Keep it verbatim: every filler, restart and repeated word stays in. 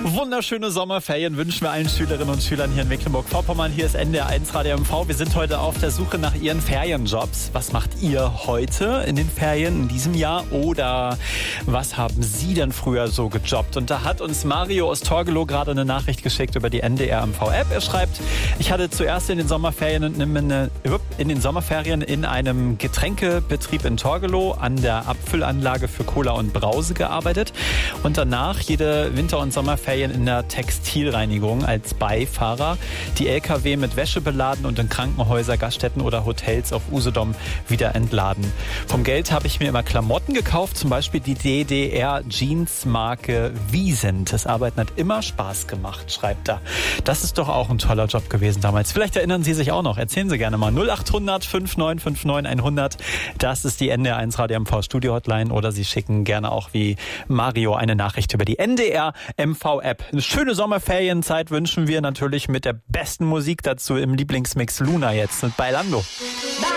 Wunderschöne Sommerferien wünschen wir allen Schülerinnen und Schülern hier in Mecklenburg-Vorpommern. Hier ist N D R eins Radio M V. Wir sind heute auf der Suche nach Ihren Ferienjobs. Was macht ihr heute in den Ferien in diesem Jahr? Oder was haben Sie denn früher so gejobbt? Und da hat uns Mario aus Torgelow gerade eine Nachricht geschickt über die N D R M V-App. Er schreibt, ich hatte zuerst in den Sommerferien in, in den Sommerferien in einem Getränkebetrieb in Torgelow an der Abfüllanlage für Cola und Brause gearbeitet und danach jede Winter- und Sommerferien in der Textilreinigung als Beifahrer, die L K W mit Wäsche beladen und in Krankenhäuser, Gaststätten oder Hotels auf Usedom wieder entladen. Vom Geld habe ich mir immer Klamotten gekauft, zum Beispiel die D D R-Jeans-Marke Wiesent. Das Arbeiten hat immer Spaß gemacht, schreibt er. Das ist doch auch ein toller Job gewesen damals. Vielleicht erinnern Sie sich auch noch. Erzählen Sie gerne mal. null acht hundert fünf neun fünf neun hundert. Das ist die N D R eins Radio M V Studio Hotline. Oder Sie schicken gerne auch wie Mario eine Nachricht über die N D R M V-App. Eine schöne Sommerferienzeit wünschen wir natürlich mit der besten Musik dazu im Lieblingsmix Luna jetzt mit Bailando.